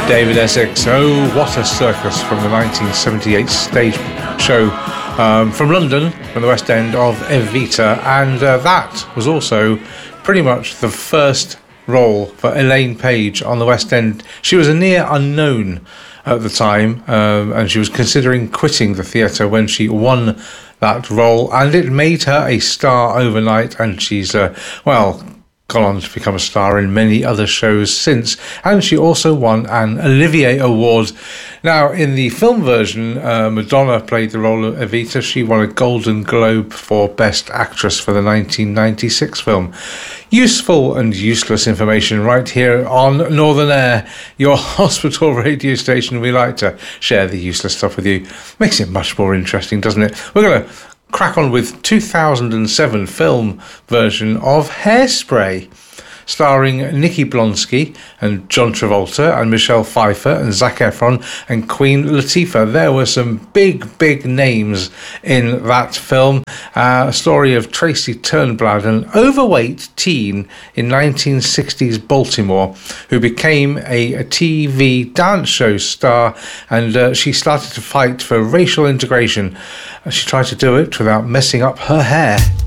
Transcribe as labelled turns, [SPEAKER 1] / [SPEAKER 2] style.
[SPEAKER 1] David Essex, Oh What a Circus, from the 1978 stage show from London, from the West End of Evita, and that was also pretty much the first role for Elaine Page on the West End. She was a near unknown at the time, and she was considering quitting the theatre when she won that role, and it made her a star overnight, and she's, gone on to become a star in many other shows since, and she also won an Olivier Award. Now, in the film version, Madonna played the role of Evita. She won a Golden Globe for Best Actress for the 1996 film. Useful and useless information right here on Northern Air, your hospital radio station. We like to share the useless stuff with you. Makes it much more interesting, doesn't it? We're going to crack on with 2007 film version of Hairspray, starring Nikki Blonsky and John Travolta and Michelle Pfeiffer and Zac Efron and Queen Latifah. There were some big names in that film. A story of Tracy Turnblad, an overweight teen in 1960s Baltimore who became a TV dance show star, and she started to fight for racial integration. She tried to do it without messing up her hair.